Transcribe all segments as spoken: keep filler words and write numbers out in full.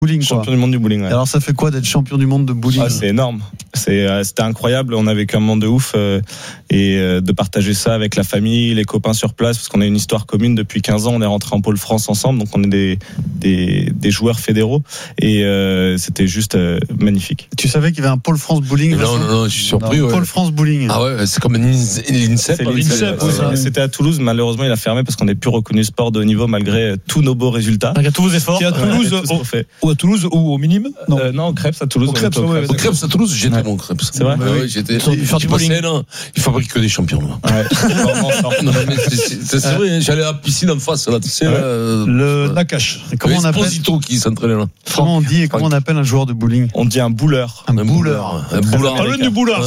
bowling, champion quoi. du monde du bowling. Ouais. Alors ça fait quoi d'être champion du monde de bowling? Ah, c'est énorme. C'est, euh, c'était incroyable. On a vécu un moment de ouf euh, et euh, de partager ça avec la famille, les copains sur place, parce qu'on a une histoire commune depuis quinze ans. On est rentré en pôle France ensemble, donc on est des des, des joueurs fédéraux et euh, c'était juste euh, magnifique. Tu savais qu'il y avait un pôle France bowling? Non, non, non, je suis surpris. Non, ouais. Pôle France bowling. Ah ouais, c'est comme l'INSEP. C'est l'INSEP, ouais, ouais. C'était à Toulouse. Malheureusement, il a fermé parce qu'on n'est plus reconnu sport de haut niveau malgré tous nos beaux résultats. Malgré tous vos efforts. Qui à Toulouse, ouais, au, fait. ou à Toulouse ou au minimum? Non, euh, non, au Crêpes à Toulouse. Au Crêpes, ouais, Au Crêpes à Toulouse, j'étais ouais. bon Crêpes. C'est vrai. Ouais, ouais, j'étais. Ils font du bowling. Ils fabriquent que des champions. Là. Ouais. Non, mais c'est, c'est, c'est vrai. J'allais à la piscine en face là, tu sais. Ouais. Là, le ouais. Nakash. Et comment on appelle Esposito qui s'entraînait là. Comment on dit et comment on appelle un joueur de bowling? On dit un bouleur. Un, un bowler. Un boulard. Parle du boulard.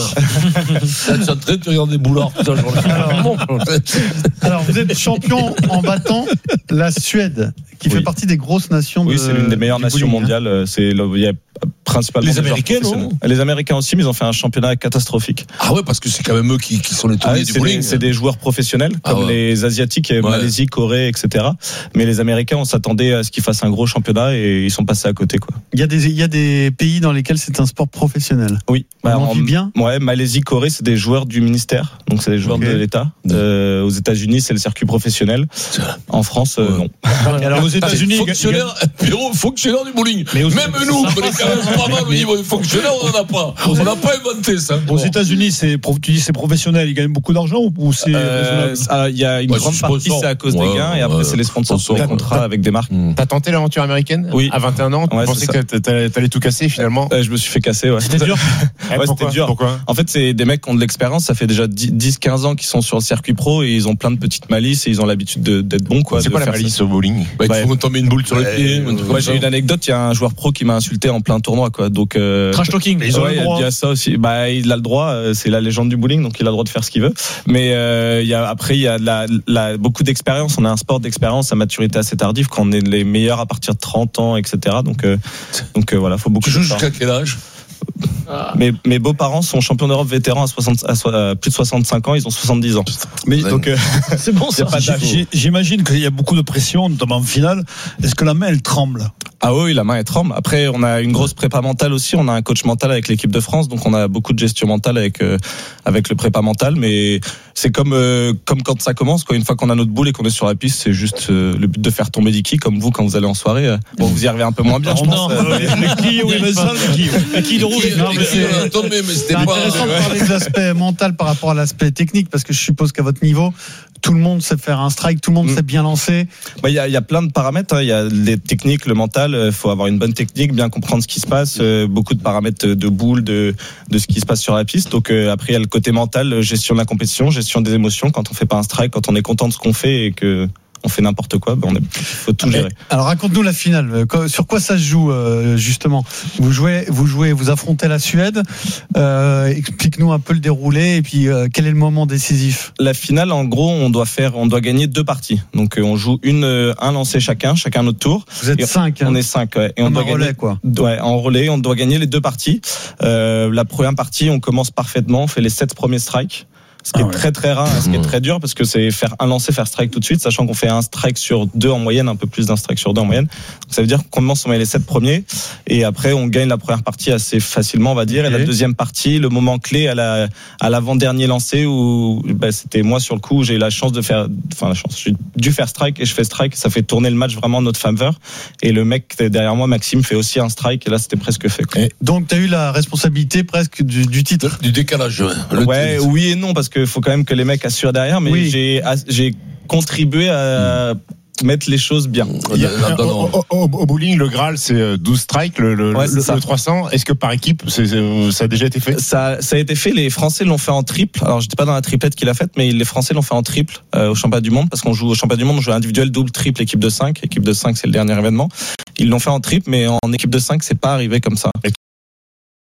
Tu entraînes, tu regardes des boulards toute la journée. Alors, alors, vous êtes champion en battant la Suède, qui oui. fait partie des grosses nations. Oui, de, c'est l'une des meilleures nations bowling, mondiales. Hein. C'est le, il y a principalement les Américains, non? Les Américains aussi, mais ils ont fait un championnat catastrophique. Ah ouais, parce que c'est quand même eux qui, qui sont les tourniers ah, du c'est bowling. Des, c'est des joueurs professionnels, comme ah ouais. les Asiatiques, ouais. Malaisie, Corée, et cetera. Mais les Américains, on s'attendait à ce qu'ils fassent un gros championnat et ils sont passés à côté, quoi. Il y a des, il y a des pays dans lesquels c'est un sport professionnel. Oui. Bah, on en vit bien. Ouais, Malaisie, Corée, c'est des joueurs du ministère, donc c'est des joueurs okay. de l'État. Euh, aux États-Unis, c'est le circuit professionnel. En France, euh, ouais. non. Alors aux États-Unis, fonctionnaire, fonctionnaire du bowling. Mais aussi, même nous, on est quand même pas mal au niveau des fonctionnaires, on n'en a pas. On n'a pas inventé ça. Aux États-Unis, c'est, tu dis c'est professionnel, ils gagnent beaucoup d'argent ou c'est euh, Il y a une ouais, grande partie, c'est à cause ouais, des gains, et après, ouais, c'est les sponsors sur les contrats avec des marques. T'as tenté l'aventure américaine? Oui. À vingt et un ans, tu ouais, pensais que t'allais tout casser finalement? Je me suis fait casser, ouais. C'était dur? Ouais, c'était dur. Pourquoi? En fait, c'est des mecs qui ont de l'expérience, ça fait déjà dix quinze ans qu'ils sont sur le circuit pro et ils ont plein de petites malices et ils ont l'habitude de, d'être bons, quoi. C'est quoi la malice au bowling? Bah, il faut qu'on tombe une boule sur le pied. Moi, j'ai une anecdote, il y a un joueur pro qui m'a insulté en plein tournoi, quoi. Donc, euh, trash talking. Ils ont ouais, le droit. Il y a ça aussi. Bah, il a le droit. C'est la légende du bowling, donc il a le droit de faire ce qu'il veut. Mais euh, il y a après, il y a la, la, beaucoup d'expérience. On a un sport d'expérience à maturité assez tardive, quand on est les meilleurs à partir de trente ans, et cetera. Donc, euh, donc euh, voilà, faut beaucoup. Tu joues jusqu'à quel âge? Mes, mes beaux-parents sont champions d'Europe vétérans à, soixante, à, à plus de soixante-cinq ans, ils ont soixante-dix ans. Mais donc euh, c'est bon ça. Pas J'imagine qu'il y a beaucoup de pression, notamment en finale. Est-ce que la main elle tremble? Ah oui, la main elle tremble. Après, on a une grosse prépa mentale aussi. On a un coach mental avec l'équipe de France, donc on a beaucoup de gestion mentale avec euh, avec le prépa mental. Mais c'est comme euh, comme quand ça commence, quoi. Une fois qu'on a notre boule et qu'on est sur la piste, c'est juste euh, le but de faire tomber des quilles, comme vous quand vous allez en soirée. Euh. Bon, vous y arrivez un peu moins bien, je pense. Non, euh, les, les quilles, oui, mais ça, les quilles, les quilles de rouge. Non, mais c'est tombé, mais c'était c'est pas. Intéressant de parler de l'aspect mental par rapport à l'aspect technique, parce que je suppose qu'à votre niveau, tout le monde sait faire un strike, tout le monde mmh. sait bien lancer. Bah, il y a, il y a plein de paramètres. Hein. Il y a les techniques, le mental. Il faut avoir une bonne technique, bien comprendre ce qui se passe. Euh, beaucoup de paramètres de boule, de de ce qui se passe sur la piste. Donc euh, après, il y a le côté mental, gestion de la compétition, gestion des émotions. Quand on fait pas un strike, quand on est content de ce qu'on fait et que on fait n'importe quoi, ben on est, faut tout gérer. Alors raconte-nous la finale. Sur quoi ça se joue justement? Vous jouez, vous jouez, vous affrontez la Suède. Euh, explique-nous un peu le déroulé et puis euh, quel est le moment décisif? La finale, en gros, on doit faire, on doit gagner deux parties. Donc on joue une, un lancer chacun, chacun notre tour. Vous êtes et cinq. Hein. On est cinq. Ouais. Et Comme on doit un relais, gagner, quoi. Ouais, en relais, on doit gagner les deux parties. Euh, la première partie, on commence parfaitement, on fait les sept premiers strikes. Ce qui ah ouais. est très très rare, ce qui est très dur parce que c'est faire un lancer, faire strike tout de suite, sachant qu'on fait un strike sur deux en moyenne, un peu plus d'un strike sur deux en moyenne. Donc ça veut dire qu'on commence, on met les sept premiers et après on gagne la première partie assez facilement, on va dire. Okay. Et la deuxième partie, le moment clé à la à l'avant-dernier lancer où bah, c'était moi sur le coup, j'ai eu la chance de faire, enfin la chance, j'ai dû faire strike et je fais strike, ça fait tourner le match vraiment en notre faveur. Et le mec derrière moi, Maxime, fait aussi un strike et là c'était presque fait. Quoi. Donc tu as eu la responsabilité presque du, du titre, du décalage. Ouais, ouais oui et non parce que faut quand même que les mecs assurent derrière, mais oui. j'ai, j'ai contribué à mettre les choses bien. Il a, au, au, au, au bowling, le Graal, c'est douze strikes, le, le, ouais, le, le trois cents. Est-ce que par équipe, c'est, c'est, ça a déjà été fait? Ça, ça a été fait. Les Français l'ont fait en triple. Alors, j'étais pas dans la triplette qu'il a faite, mais les Français l'ont fait en triple euh, au championnat du monde, parce qu'on joue au championnat du monde, on joue individuel, double, triple, équipe de cinq. Équipe de cinq, c'est le dernier événement. Ils l'ont fait en triple, mais en équipe de cinq, c'est pas arrivé comme ça.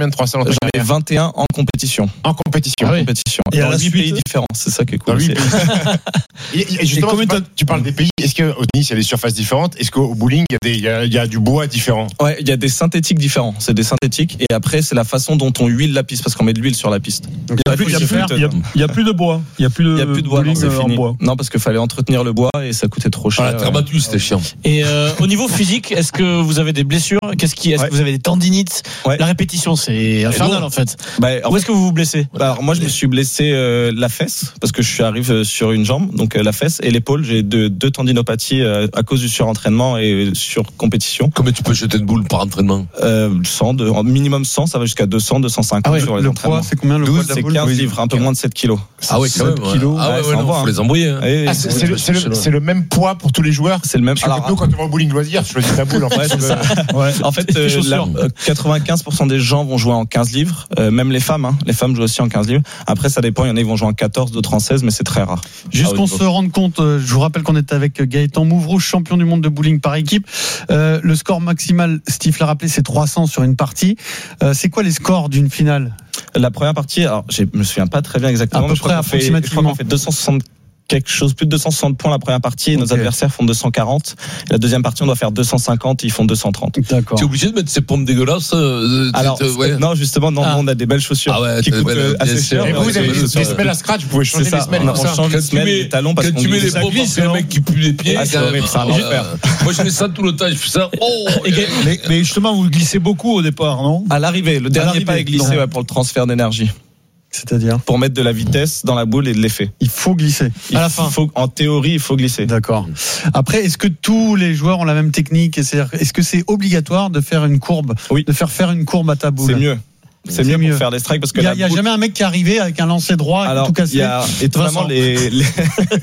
combien de trois cents dans ta J'en ai carrière? vingt et un en compétition. En compétition. En compétition. Et à Dans la huit suite- pays différents, c'est ça qui est cool. Dans huit aussi. pays. Et, et justement, Et combien tu, parles, tu parles des pays. Est-ce qu'au tennis, il y a des surfaces différentes? Est-ce qu'au bowling, il y, a des, il, y a, il y a du bois différent? Ouais, il y a des synthétiques différents. C'est des synthétiques. Et après, c'est la façon dont on huile la piste, parce qu'on met de l'huile sur la piste. Donc, Il y a plus- il y a plus- il y a- il y a plus de bois. Il y a plus de Il n'y a plus de bois, non, bowling, c'est euh, en fini. bois. Non, parce qu'il fallait entretenir le bois et ça coûtait trop cher. Ah, la terre battue, c'était chiant. Et euh, au niveau physique, est-ce que vous avez des blessures? Qu'est-ce qui, est-ce Ouais. que vous avez des tendinites? Ouais. La répétition, c'est infernal lourd. en fait. Bah, en Où est-ce que vous vous blessez? Bah, alors moi je me suis blessé euh, la fesse parce que je suis arrivé sur une jambe, donc euh, la fesse et l'épaule. J'ai deux, deux tendinopathies euh, à cause du surentraînement et sur compétition. Combien tu peux jeter une boule par entraînement? Euh, cent, de, en minimum cent, ça va jusqu'à deux cents, deux cent cinquante Ah ouais, sur les le entraînements. poids, c'est combien le poids douze, de la c'est boule? quinze Oui. livres, un peu moins de sept kilos. Ah ouais, quand même. sept kilos. Ah ouais, Ouais, ouais, ça non, envoie, faut hein. les embrouiller. hein. Et- Ah, c'est, c'est le, c'est, le, c'est le même poids pour tous les joueurs? c'est le même. Parce que Alors, nous, quand on va au bowling loisir, tu choisis ta boule en ouais, fait. c'est ça. Ouais. En fait, euh, chaussures. la- euh, quatre-vingt-quinze pour cent des gens vont jouer en quinze livres, euh, même les femmes. Hein, les femmes jouent aussi en quinze livres. Après, ça dépend. Il y en a qui vont jouer en quatorze, d'autres en seize, mais c'est très rare. Juste Ah, qu'on oui, se rende compte, euh, je vous rappelle qu'on est avec Gaëtan Mouvreau, champion du monde de bowling par équipe. Euh, le score maximal, Steve l'a rappelé, c'est trois cents sur une partie. Euh, c'est quoi les scores d'une finale? La première partie, alors je me souviens pas très bien exactement. À peu mais je crois près, qu'on fait- Je approximativement. crois qu'on fait deux cent soixante quelque chose, plus de deux cent soixante points la première partie, et nos Ok. adversaires font deux cent quarante. La deuxième partie, on doit faire deux cent cinquante, et ils font deux cent trente. D'accord. Tu es obligé de mettre ces pompes dégueulasses. euh, Alors, t'es- ouais. non, justement, non, Ah. nous, on a des belles chaussures Ah ouais, qui t'as des coûtent belles- euh, assez bien cher. sûr. Et Ouais, vous, vous c'est- avez c'est- des c'est- semelles à scratch, vous pouvez C'est changer les ça, semelles on, comme on ça. change Quand les tu semelles, mets- les talons parce Quand qu'on tu mets les glisse. pompes, glisse, c'est le non mec qui pue les pieds. Ah, c'est quand même. horrible, c'est un Euh, enfer. Moi, je fais ça tout le temps. Je fais ça. Oh, Et que- mais, mais justement, vous glissez beaucoup au départ, non? À l'arrivée, le dernier l'arrivée, pas est glissé non. ouais, pour le transfert d'énergie, C'est-à-dire, pour mettre de la vitesse dans la boule et de l'effet. il faut glisser. Il À la fin. faut- en théorie, il faut glisser. D'accord. Après, est-ce que tous les joueurs ont la même technique? C'est-à-dire, est-ce que c'est obligatoire de faire une courbe, Oui. de faire faire une courbe à ta boule? C'est mieux. C'est C'est mieux, mieux. pour faire des strikes parce que Il y a, la il y a boule- jamais un mec qui est arrivé avec un lancer droit et Alors, tout cassé. il y a étonnamment Vincent. les, les,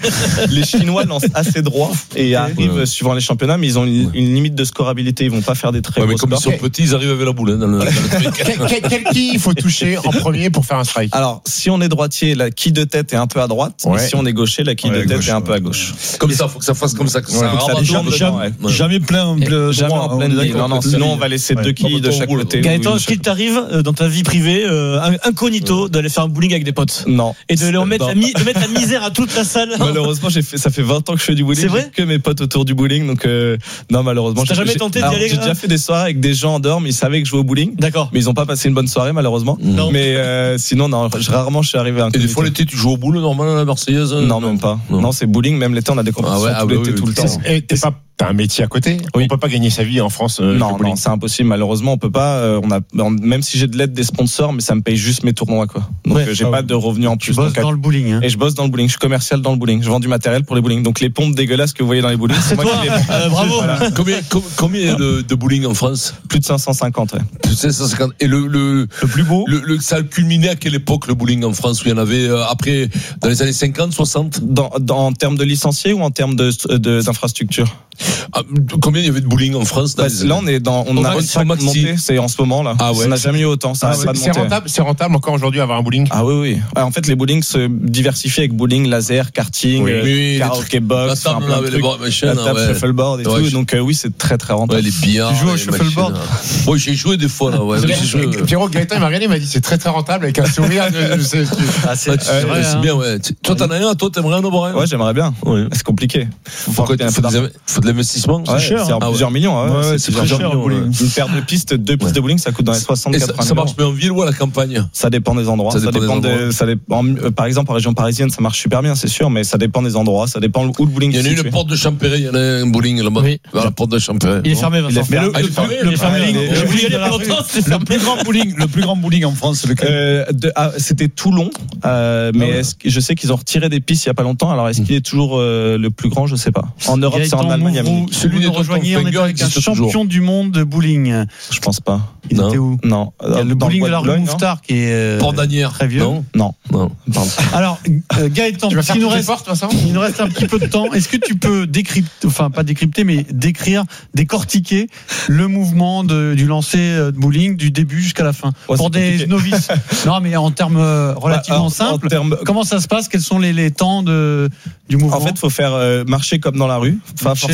les Chinois lancent assez droit et Ok. arrivent Ouais. suivant les championnats, mais ils ont une, une limite de scorabilité. Ils vont pas faire des très Ouais, mais gros comme ils scores. sont petits, ils arrivent avec la boule hein, dans le, dans le truc. Quel, quel, quel qui il faut toucher en premier pour faire un strike? Alors, si on est droitier, la quille de tête est un peu à droite. Ouais. Et si on est gaucher, la quille Ouais, de tête gauche, est un peu ouais. à gauche. Comme ça, faut que ça fasse comme ça. Que ça faut que ça rabat déchire tout le dedans, temps. ouais. Ouais. Jamais plein, plein Jamais droit, en on pleine est ligne. d'accord. Non, non, sinon on va laisser deux quilles de chaque boule. côté. Gaëtan, ou une est-ce qu'il t'arrive euh, dans ta vie privée, euh, incognito, d'aller faire un bowling avec des potes Non. et de leur mettre Non. la, mi- de mettre la misère à toute la salle? Malheureusement, j'ai fait, ça fait vingt ans que je fais du bowling. C'est vrai J'ai que mes potes autour du bowling, donc euh, non, malheureusement. T'as j'ai- jamais j'ai- tenté d'y alors, aller, J'ai là déjà fait des soirées avec des gens en dehors, mais ils savaient que je jouais au bowling. D'accord. Mais ils ont pas passé une bonne soirée, malheureusement. Non. Mais euh, sinon, non, je- rarement je suis arrivé à un Et des fois, l'été, tu joues au boule normal à la Marseillaise? Non, même pas. Non. Non, c'est bowling. Même l'été, on a des compétitions Ah ouais, ah tout bah l'été, oui, tout le oui, temps. Et t'es pas, t'as un métier à côté? Oui. On peut pas gagner sa vie en France. euh, Non, le bowling. non, c'est impossible. Malheureusement, on peut pas. euh, on a, même si j'ai de l'aide des sponsors, mais ça me paye juste mes tournois, quoi. Donc, Ouais. euh, j'ai Ah pas ouais. de revenus en Tu plus. bosses Donc, dans le bowling. Hein. et je bosse dans le bowling. Je suis commercial dans le bowling. Je vends du matériel pour les bowling. Donc, les pompes dégueulasses que vous voyez dans les bowling, C'est moi toi. qui les vends. Euh, bravo. Voilà. Combien, com- combien il y a de, de bowling en France? Plus de cinq cent cinquante, ouais. cinq cent cinquante. Et le, le, Le plus beau? le, le- ça a culminé à quelle époque le bowling en France? Où il y en avait euh, après, dans les années cinquante, soixante? Dans, dans, en termes de licenciés ou en termes de, de, d'infrastructures? Ah, combien il y avait de bowling en France dans Bah, les là, années- on est dans, on Au a max- réussi à au maxi. monter. C'est en ce moment, là. Ah ouais. On n'a jamais eu autant. Ça Ah, arrête pas de c'est monter. rentable, c'est rentable encore aujourd'hui avoir un bowling? Ah oui, oui. Ouais, en fait, les bowling se diversifient avec bowling, laser, karting, Oui. euh, Oui, oui, karaoké box, la enfin, table, plein là, de avec les trucs. bras, machin, La là, table ouais. shuffleboard et Ouais, tout. je- Donc euh, oui, c'est très très rentable. Ouais, les billards. Tu joues au les shuffleboard? machines, là. Ouais, j'ai joué des fois, là, ouais. mais j'ai joué, euh, Pierrot Gaëtan, il m'a regardé, il m'a dit c'est très très rentable avec un sourire. de- je sais- Ah, c'est Ah, tu- c'est vrai, c'est hein. bien, ouais. Tu- Toi, t'en as un, toi, t'aimerais en avoir un? Ouais, j'aimerais bien. Ouais. C'est compliqué. Faut Pourquoi qu'il y ait un faut, peu d'argent. des- faut de l'investissement? Ouais, cher, c'est en hein. plusieurs millions. Ouais, Ouais, c'est c'est plusieurs très cher, millions, le bowling. ouais. Une paire de pistes, deux pistes de bowling, ça coûte dans les soixante Et ça, quatre-vingts ça marche euros. bien en ville ou à la campagne? Ça dépend des endroits. Ça Ça dépend dépend, des de, endroits. ça dépend euh, par exemple, en région parisienne, ça marche super bien, c'est sûr, mais ça dépend des endroits. Ça dépend où le bowling Il y en a est une situé. porte de Champéry, il y en a un bowling là-bas. Oui. À la porte de Champéry. Il est fermé, Vincent. Mais le, Ah, il est le fermé, plus- il le est fermé. bowling- Ouais, le Je voulais y bowling aller de la pas rue- longtemps, c'est le fermé. plus grand bowling, le plus grand bowling en France, c'est lequel? Euh, de- ah, c'était Toulon, euh, mais Ah ouais. est-ce que- je sais qu'ils ont retiré des pistes il y a pas longtemps. Alors est-ce qu'il est toujours euh, le plus grand? Je sais pas. En Europe, c'est en Gaëtan Allemagne. à Mouvroux, Munich. si Celui vous des nous Tonton rejoignez, on est Finger avec un existe champion toujours. du monde de bowling. Je pense pas. Il Non. était où? Non. Il y a le Dans bowling bois de la rue Boulogne, non Mouffetard qui est euh, Port d'Anières. très vieux. Non? Non. Non. Pardon. Alors, euh, Gaëtan, Tu vas faire il nous toutes les reste portes, Vincent? il nous reste un petit peu de temps. Est-ce que tu peux décrypter, enfin pas décrypter, mais décrire, décortiquer le mouvement de, du lancer de bowling du début jusqu'à la fin Ouais, pour c'est des compliqué. novices? Non, mais en termes euh, relativement Bah, en- simples. en termes- Comment ça se passe? Quels sont les, les temps de, du mouvement? En fait, faut faire euh, marcher comme dans la rue. Pas Marcher,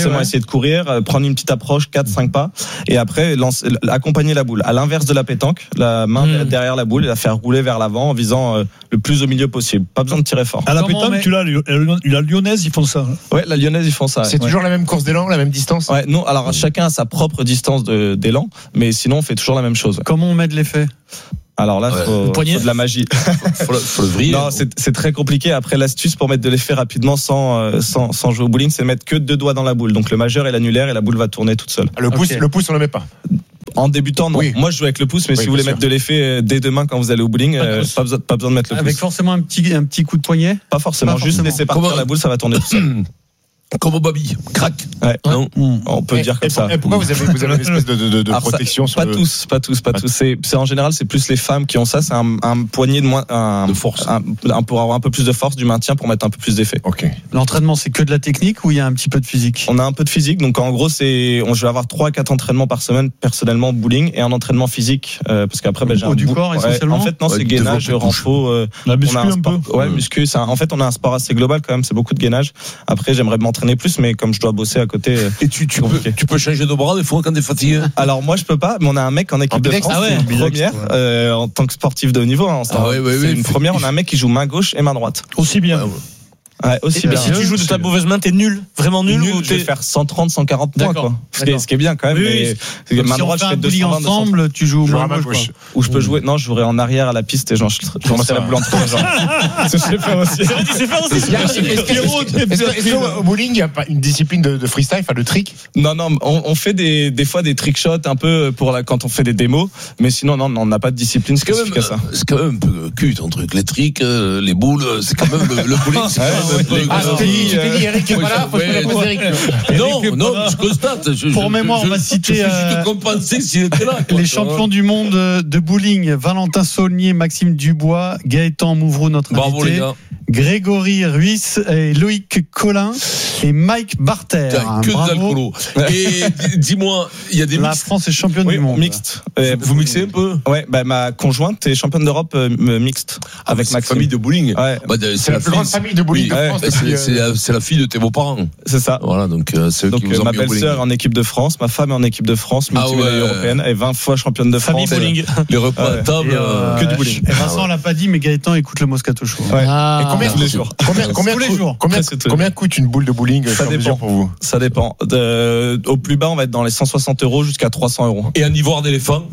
forcément ouais. essayer de courir, euh, prendre une petite approche, quatre cinq pas, et après lancer, accompagner la boule. À l'inverse de la pétanque, la main Mmh. derrière la boule et la faire rouler vers l'avant en visant euh, le plus au milieu possible. Pas besoin de tirer fort. À la Comment pétanque, met- tu l'as, la lyonnaise, ils font ça. Ouais, la lyonnaise, ils font ça. C'est ouais. toujours la même course d'élan, la même distance. Ouais, non, alors chacun a sa propre distance de, d'élan, mais sinon on fait toujours la même chose. Comment on met de l'effet? Alors là, Ouais. faut, Le poignet. faut de la magie. Faut le, faut le vriller. Non, c'est, c'est très compliqué. Après, l'astuce pour mettre de l'effet rapidement sans, euh, sans, sans jouer au bowling, c'est mettre que deux doigts dans la boule. Donc le majeur et l'annulaire, et la boule va tourner toute seule. Le pouce, Ok. le pouce, on le met pas. En débutant, non. Oui. Moi, je joue avec le pouce, mais Oui, si vous voulez bien mettre de l'effet euh, dès demain quand vous allez au bowling, euh, pas besoin, pas besoin de mettre le Avec pouce. forcément un petit, un petit coup de poignet? Pas forcément. Pas Juste forcément. laisser partir Comment- la boule, ça va tourner tout seul. Comme au Babi. Crac. Ouais. Non. On peut Et- dire comme et, ça. Et pourquoi vous avez, vous avez une espèce de, de, de Alors, ça- protection sur Pas le... tous, pas tous, pas tous. C'est, c'est en général, c'est plus les femmes qui ont ça. C'est un, un poignet de moins, un, De force. un, un- pour avoir un peu plus de force du maintien pour mettre un peu plus d'effet. Ok. L'entraînement, c'est que de la technique ou il y a un petit peu de physique? On a un peu de physique, donc en gros, c'est, on, je vais avoir trois à quatre entraînements par semaine personnellement au bowling et un entraînement physique, euh, parce qu'après, ben, j'ai Au un du bou- corps, ouais, essentiellement? En fait, non, Ouais, c'est du gainage, développé couche. renfo. Euh, La muscu on a un un sport, peu. ouais, muscu. C'est un- en fait, on a un sport assez global quand même. C'est beaucoup de gainage. Après, j'aimerais m'entraîner plus, mais comme je dois bosser à côté. euh, Et tu, tu, peux, compliqué. tu peux changer de bras des fois quand t'es fatigué. Alors moi, je peux pas, mais on a un mec en équipe En de bidex, France, ah ouais, c'est une bidex, première ouais. euh, en tant que sportif de haut niveau. Hein, c'est Ah un- ouais, ouais, c'est ouais, une il fait- première. On a un mec qui joue main gauche et main droite. Aussi bien. Ouais, ouais. Ouais, aussi Et bien. si tu joues de ta mauvaise main, t'es nul, vraiment nul, Nul, ou je vais t'es faire cent trente, cent quarante points, D'accord. quoi. Ce qui, est, D'accord. ce qui est bien quand même. Oui, mais oui. main Si on droite, fait je un fais bowling deux cent vingt, deux cent trente. ensemble, tu joues Joueur à main main gauche, gauche. quoi. Ou je peux jouer, non, je jouerai en arrière à la piste et genre, je, je lancerai la boule entre les jambes. C'est ce que je fais aussi. c'est faire aussi. Est-ce que- est-ce que- est-ce que- est-ce qu'au bowling, il n'y a pas une discipline de, de freestyle, enfin de trick? Non, non, on, on fait des, des fois des trick shots un peu pour la, quand on fait des démos, mais sinon, non, non, on n'a pas de discipline C'est quand même, spécifique à ça. c'est quand même un peu cul ton truc. Les tricks, euh, les boules, c'est quand même le, le bowling, c'est quand même un peu. les- Ah, je t'ai dit, je t'ai dit, Eric est Oui, pas là, faut que je ouais, me la pose ouais. Eric. Non, non, je constate. Je, Pour je- mémoire, je- on va je citer, fais juste euh, compenser s'il était là. quoi. Les champions du monde de bowling, Valentin Saulnier, Maxime Dubois, Gaëtan Mouvroux, notre Bravo les invité, gars. Grégory Ruiz et Loïc Collin et Mike Barter. Putain, que de Bravo. l'alcoolo. Et d- dis-moi, il y a des La mixtes. France est championne Oui, du monde. mixte. Euh, Vous mixez un peu. Ouais, bah, ma conjointe est championne d'Europe euh, mixte. Avec ma famille de bowling. Ouais, Bah, de- C'est la plus fille- grande famille de bowling de Oui, France. ouais, depuis, c'est- euh, c'est la- c'est la fille de tes beaux-parents. c'est ça. Voilà, donc euh, c'est eux Donc qui vous euh, ont ma mis au bowling. belle-sœur est en équipe de France, ma femme est en équipe de France, Ah multimédaille ouais. européenne, et vingt fois championne de Famille France. bowling. Les repas Ouais. à table. Et, euh, que du bowling. et Vincent l'a pas dit, mais Gaëtan écoute le Moscato Show. Ouais. Ah. Et combien, tous les jours. combien, combien, Tous les coûte- jours. combien, Presque tous les combien coûte une boule de bowling Ça sur mesure dépend. pour vous? Ça dépend. De- au plus bas, on va être dans les cent soixante euros jusqu'à trois cents euros. Et un ivoire d'éléphant.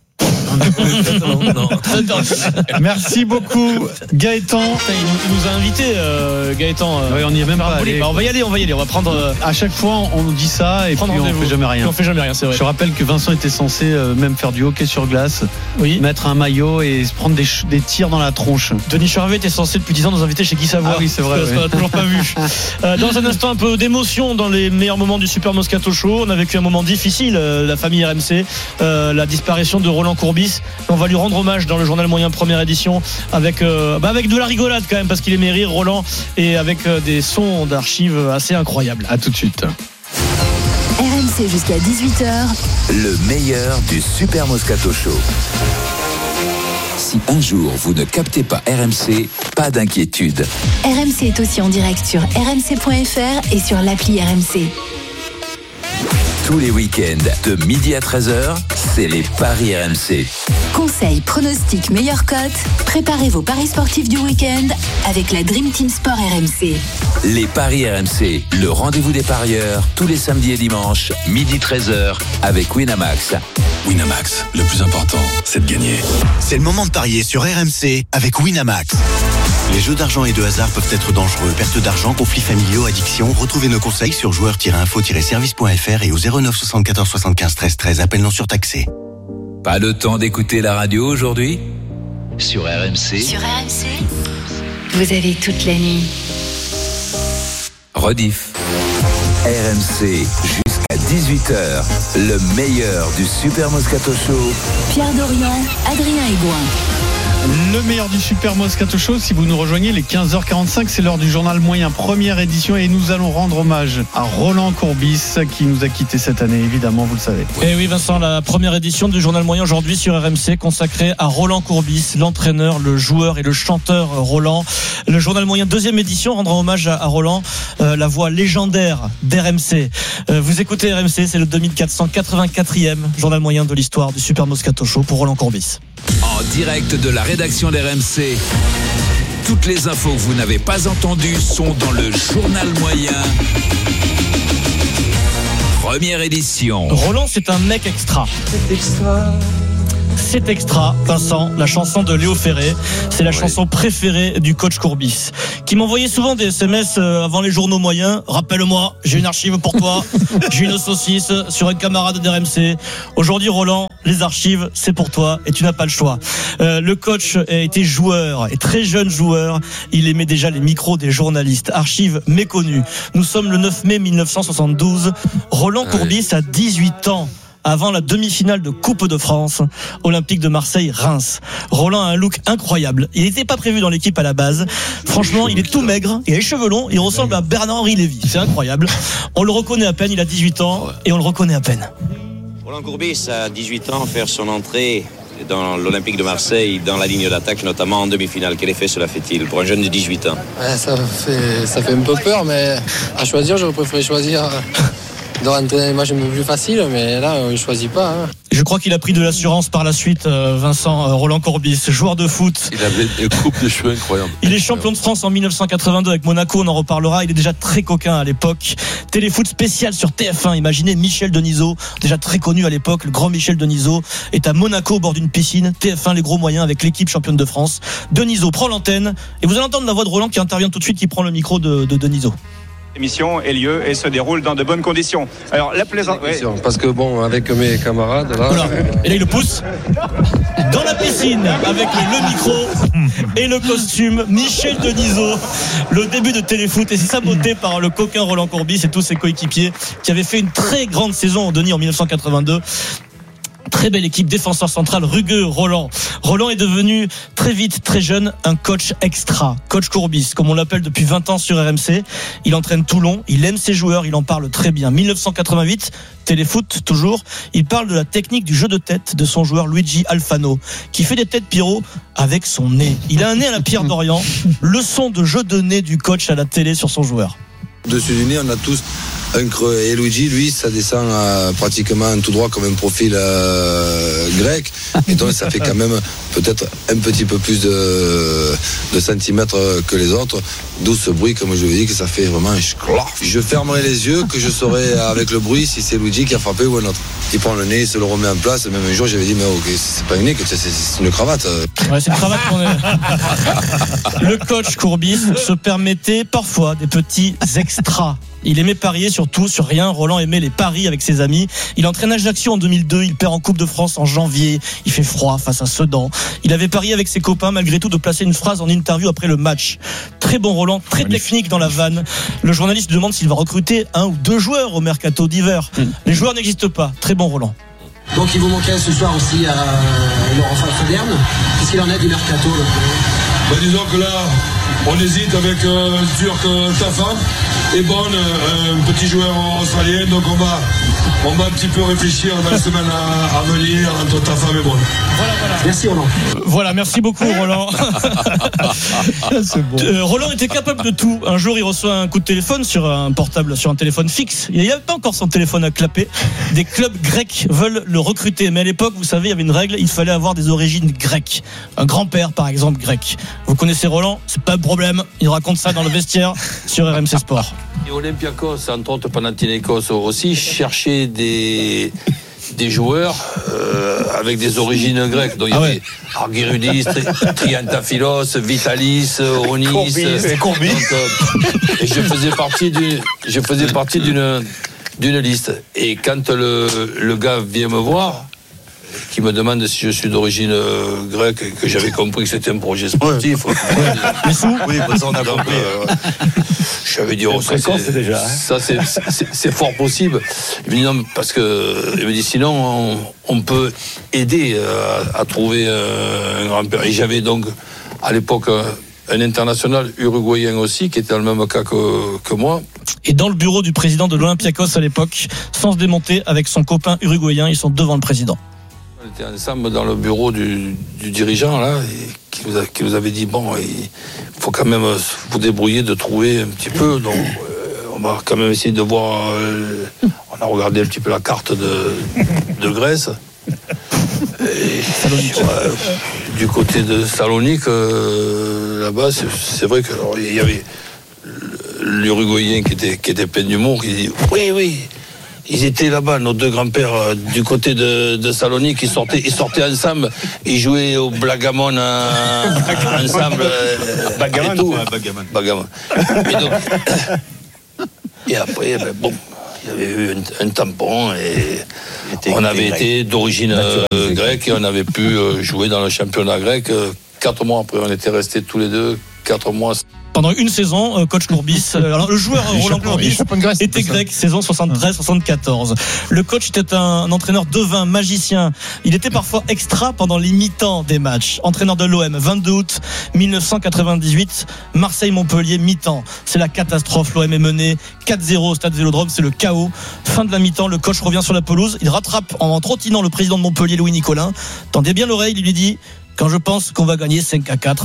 Non, non. Merci beaucoup, Gaëtan. Putain, il, nous, il nous a invités, euh, Gaëtan. euh, Ouais, on y est même faire un pas bowling. allé. Bah, on va y aller, on va y aller. On va prendre. euh, À chaque fois, on nous dit ça et puis prendre on rendez-vous. fait jamais Et rien. on fait jamais rien, c'est vrai. Je rappelle que Vincent était censé euh, même faire du hockey sur glace, Oui. mettre un maillot et se prendre des, ch- des tirs dans la tronche. Denis Charvet était censé depuis dix ans nous inviter chez Guy Savoie. Ah oui, c'est vrai, Ça, ouais. ça, on l'a toujours pas vu. Euh, dans un instant, un peu d'émotion dans les meilleurs moments du Super Moscato Show. On a vécu un moment difficile, euh, la famille R M C, euh, la disparition de Roland Courbis. On va lui rendre hommage dans le journal moyen première édition avec, euh, bah avec de la rigolade quand même parce qu'il aimait rire Roland et avec euh, des sons d'archives assez incroyables. À tout de suite. R M C jusqu'à dix-huit heures. Le meilleur du Super Moscato Show. Si un jour vous ne captez pas R M C, pas d'inquiétude. R M C est aussi en direct sur r m c point f r et sur l'appli R M C. Tous les week-ends, de midi à treize heures, c'est les paris R M C. Conseils, pronostics, meilleures cotes. Préparez vos paris sportifs du week-end avec la Dream Team Sport R M C. Les paris R M C, le rendez-vous des parieurs, tous les samedis et dimanches, midi treize heures, avec Winamax. Winamax, le plus important, c'est de gagner. C'est le moment de parier sur R M C avec Winamax. Les jeux d'argent et de hasard peuvent être dangereux. Perte d'argent, conflits familiaux, addiction. Retrouvez nos conseils sur joueurs tiret info tiret service point f r et au zéro neuf soixante-quatorze soixante-quinze treize treize. Appel non surtaxé. Pas le temps d'écouter la radio aujourd'hui? Sur R M C, Sur R M C, vous avez toute la nuit. rediff. R M C, jusqu'à dix-huit heures, le meilleur du Super Moscato Show. Pierre Dorian, Adrien Aigouin. Le meilleur du Super Moscato Show, si vous nous rejoignez, les quinze heures quarante-cinq, c'est l'heure du journal moyen, première édition, et nous allons rendre hommage à Roland Courbis qui nous a quittés cette année, évidemment, vous le savez. Et oui Vincent, la première édition du journal moyen aujourd'hui sur R M C consacrée à Roland Courbis, l'entraîneur, le joueur et le chanteur Roland. Le journal moyen deuxième édition rendra hommage à, à Roland, euh, la voix légendaire d'R M C. Euh, vous écoutez R M C, c'est le deux mille quatre cent quatre-vingt-quatrième journal moyen de l'histoire du Super Moscato Show pour Roland Courbis. En direct de la rédaction d'R M C, toutes les infos que vous n'avez pas entendues sont dans le journal moyen. Première édition. Roland, c'est un mec extra. C'est extra. C'est extra, Vincent, la chanson de Léo Ferré. C'est la ouais. chanson préférée du coach Courbis, qui m'envoyait souvent des S M S avant les journaux moyens. Rappelle-moi, j'ai une archive pour toi. J'ai une saucisse sur un camarade d'R M C. Aujourd'hui, Roland, les archives, c'est pour toi et tu n'as pas le choix. Euh, le coach a été joueur et très jeune joueur. Il aimait déjà les micros des journalistes. Archives méconnues. Nous sommes le neuf mai mille neuf cent soixante-douze. Roland Courbis a dix-huit ans. Avant la demi-finale de Coupe de France, Olympique de Marseille-Reims. Roland a un look incroyable. Il n'était pas prévu dans l'équipe à la base. Franchement, il est tout maigre, il a les cheveux longs, il ressemble à Bernard-Henri Lévy. C'est incroyable. On le reconnaît à peine, il a dix-huit ans et on le reconnaît à peine. Roland Courbis a dix-huit ans, faire son entrée dans l'Olympique de Marseille, dans la ligne d'attaque, notamment en demi-finale. Quel effet cela fait-il pour un jeune de dix-huit ans? Ouais, ça fait, ça fait un peu peur, mais à choisir, j'aurais préféré choisir de rentrer dans les matchs un peu plus faciles, mais là, on ne choisit pas. Hein. Je crois qu'il a pris de l'assurance par la suite, Vincent, Roland Courbis, joueur de foot. Il avait une coupe de cheveux incroyable. Il est champion de France en dix-neuf cent quatre-vingt-deux avec Monaco, on en reparlera. Il est déjà très coquin à l'époque. Téléfoot spécial sur T F un. Imaginez Michel Denisot, déjà très connu à l'époque. Le grand Michel Denisot est à Monaco au bord d'une piscine. T F un, les gros moyens avec l'équipe championne de France. Denisot prend l'antenne et vous allez entendre la voix de Roland qui intervient tout de suite, qui prend le micro de, de Denisot. L'émission ait lieu et se déroule dans de bonnes conditions. Alors la plaisante, ouais. Parce que bon, avec mes camarades là. Voilà. Et là il le pousse dans la piscine avec le micro et le costume. Michel Denisot, le début de Téléfoot, et c'est saboté par le coquin Roland Courbis et tous ses coéquipiers qui avaient fait une très grande saison au Denis en dix-neuf cent quatre-vingt-deux. Très belle équipe, défenseur central, rugueux, Roland. Roland est devenu très vite, très jeune, un coach extra. Coach Courbis, comme on l'appelle depuis vingt ans sur R M C. Il entraîne Toulon, il aime ses joueurs, il en parle très bien. dix-neuf cent quatre-vingt-huit, Téléfoot, toujours. Il parle de la technique du jeu de tête de son joueur Luigi Alfano, qui fait des têtes pyro avec son nez. Il a un nez à la Pierre d'Orient. Leçon de jeu de nez du coach à la télé sur son joueur. Dessus du nez, on a tous un creux. Et Luigi, lui, ça descend euh, pratiquement tout droit comme un profil euh, grec. Et donc, ça fait quand même peut-être un petit peu plus de, de centimètres que les autres. D'où ce bruit, comme je vous dis, que ça fait vraiment un schlaf. Je fermerai les yeux, que je saurai avec le bruit si c'est Luigi qui a frappé ou un autre. Il prend le nez, il se le remet en place. Même un jour, j'avais dit, mais ok, c'est pas un nez, c'est, c'est une cravate. Ouais, c'est une cravate qu'on est. Le coach Courbis se permettait parfois des petits extras. Il aimait parier sur tout, sur rien. Roland aimait les paris avec ses amis. Il entraîne Ajaccio en deux mille deux. Il perd en Coupe de France en janvier. Il fait froid face à Sedan. Il avait parié avec ses copains, malgré tout, de placer une phrase en interview après le match. Très bon Roland, très technique dans la vanne. Le journaliste demande s'il va recruter un ou deux joueurs au mercato d'hiver. Les joueurs n'existent pas. Très bon Roland. Donc il vous manquait ce soir aussi à Laurent Faverne. Qu'est-ce qu'il en est du mercato là? Bah, disons que là, on hésite avec euh, Turc euh, Tafa et Bonne, euh, un petit joueur australien. Donc on va, on va un petit peu réfléchir dans les semaines à, à venir entre Tafa et Bonne. Voilà, voilà. Merci Roland. Voilà, merci beaucoup Roland. C'est bon. euh, Roland était capable de tout. Un jour, il reçoit un coup de téléphone sur un portable, sur un téléphone fixe. Il n'y avait pas encore son téléphone à clapper. Des clubs grecs veulent le recruter. Mais à l'époque, vous savez, il y avait une règle, il fallait avoir des origines grecques. Un grand-père, par exemple, grec. Vous connaissez Roland, c'est pas un problème. Il raconte ça dans le vestiaire sur R M C Sport. Et Olympiakos, entre autres Panathinaikos aussi, cherchait des, des joueurs euh, avec des origines grecques. Donc il y ah ouais. avait Argyrudis, Triantafylos, Vitalis, Onis. Courbis, et Courbis. Donc, euh, et je faisais partie d'une, je faisais partie d'une, d'une liste. Et quand le, le gars vient me voir, qui me demande si je suis d'origine euh, grecque et que j'avais compris que c'était un projet sportif. Ouais. Les sous. Oui, ça on a donc, compris. Euh, J'avais dit, oh, ça, c'est, déjà, hein. ça c'est, c'est, c'est fort possible. Il me dit, non, parce que, il me dit, sinon, on, on peut aider euh, à, à trouver euh, un grand-père. Et j'avais donc, à l'époque, un international uruguayen aussi, qui était dans le même cas que, que moi. Et dans le bureau du président de l'Olympiakos à l'époque, sans se démonter, avec son copain uruguayen, ils sont devant le président. On était ensemble dans le bureau du, du dirigeant, là, et qui, nous a, qui nous avait dit, bon, il faut quand même vous débrouiller de trouver un petit peu, donc euh, on va quand même essayer de voir, euh, on a regardé un petit peu la carte de, de Grèce. Et, euh, du côté de Salonique, euh, là-bas, c'est, c'est vrai qu'il y avait l'Uruguayen qui était, qui était plein d'humour, qui dit oui, oui, ils étaient là-bas, nos deux grands-pères, euh, du côté de, de Salonique, ils sortaient, ils sortaient ensemble, ils jouaient au Blagamon euh, ensemble. Euh, Bagamon, et tout. ouais, Bagamon. Bagamon. Et, donc, et après, ben, bon, il y avait eu un, un tampon et on avait été d'origine euh, grecque et on avait pu euh, jouer dans le championnat grec. Euh, quatre mois après, on était restés tous les deux, quatre mois. Pendant une saison, coach Courbis, alors le joueur Roland Courbis était grec, saison soixante-treize soixante-quatorze. Le coach était un, un entraîneur devin, magicien. Il était parfois extra pendant les mi-temps des matchs. Entraîneur de l'O M, vingt-deux août mille neuf cent quatre-vingt-dix-huit, Marseille-Montpellier, mi-temps. C'est la catastrophe, l'O M est mené quatre zéro au stade Vélodrome, c'est le chaos. Fin de la mi-temps, le coach revient sur la pelouse, il rattrape en trottinant le président de Montpellier, Louis Nicolin. Tendez bien l'oreille, il lui dit, quand je pense qu'on va gagner cinq à quatre.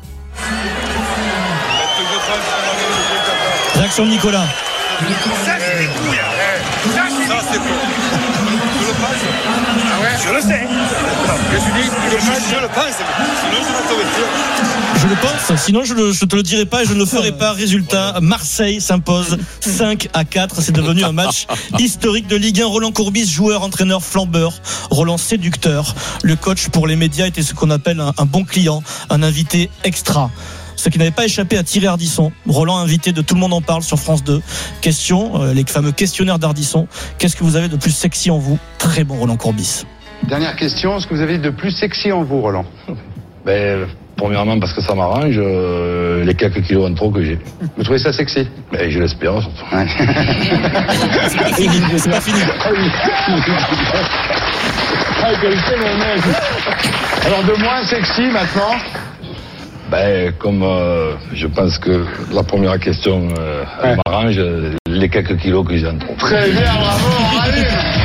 Réaction de Nicolas. Ça, c'est des couilles. Ça, c'est faux. Je le pense. Ah ouais, je le sais. Je suis dit, je le pense. Sinon, je vais te le dire. Je le pense, sinon je ne te le dirai pas et je ne le ferai pas. Résultat, Marseille s'impose cinq à quatre. C'est devenu un match historique de Ligue un. Roland Courbis, joueur, entraîneur, flambeur. Roland séducteur. Le coach pour les médias était ce qu'on appelle un, un bon client, un invité extra. Ce qui n'avait pas échappé à Thierry Ardisson. Roland, invité de Tout le monde en parle sur France deux. Question, euh, les fameux questionnaires d'Ardisson. Qu'est-ce que vous avez de plus sexy en vous? Très bon Roland Courbis. Dernière question, ce que vous avez de plus sexy en vous, Roland? Ben, premièrement parce que ça m'arrange, euh, les quelques kilos en trop que j'ai. Vous trouvez ça sexy? Ben, je l'espère surtout. Ouais. C'est pas fini, c'est pas fini. Alors de moins sexy maintenant? Ben, comme euh, je pense que la première question euh, ouais. m'arrange, les quelques kilos que j'ai en trop. Très bien, bravo, allez.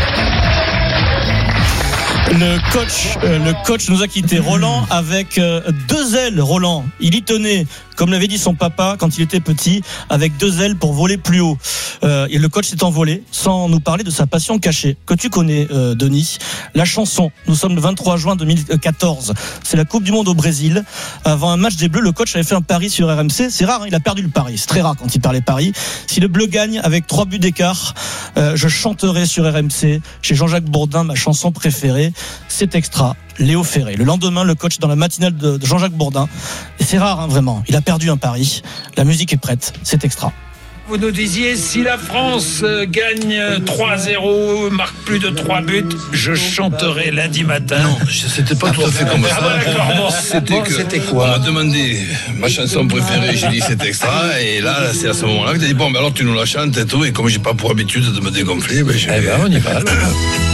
Le coach, euh, le coach nous a quitté. Roland avec euh, deux ailes. Roland, il y tenait, comme l'avait dit son papa quand il était petit, avec deux ailes pour voler plus haut. Euh, et le coach s'est envolé sans nous parler de sa passion cachée que tu connais, euh, Denis. La chanson. Nous sommes le vingt-trois juin deux mille quatorze. C'est la Coupe du Monde au Brésil. Avant un match des Bleus, le coach avait fait un pari sur R M C. C'est rare, hein, il a perdu le pari. C'est très rare quand il perd les paris. Si le Bleu gagne avec trois buts d'écart, euh, je chanterai sur R M C chez Jean-Jacques Bourdin ma chanson préférée. C'est extra. Léo Ferré. Le lendemain, le coach dans la matinale de Jean-Jacques Bourdin. Et c'est rare, hein, vraiment. Il a perdu un pari. La musique est prête. C'est extra. Vous nous disiez, si la France gagne trois zéro, marque plus de trois buts, je chanterai lundi matin. Non, c'était pas ah tout bon, à fait comme ça. Ah bon, c'était, bon, que c'était quoi? On m'a demandé ma chanson préférée, j'ai dit c'est extra, et là, c'est à ce moment-là que t'as dit, bon, mais alors tu nous la chantes et tout, et comme j'ai pas pour habitude de me dégonfler, ben je eh ben, on y va.